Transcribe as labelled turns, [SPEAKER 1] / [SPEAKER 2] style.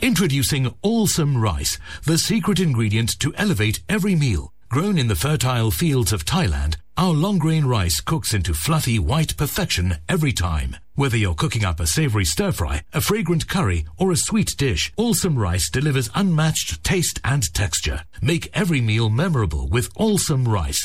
[SPEAKER 1] Introducing Allsome Rice, the secret ingredient to elevate every meal. Grown in the fertile fields of Thailand, our long-grain rice cooks into fluffy white perfection every time. Whether you're cooking up a savory stir-fry, a fragrant curry, or a sweet dish, Allsome Rice delivers unmatched taste and texture. Make every meal memorable with Allsome Rice.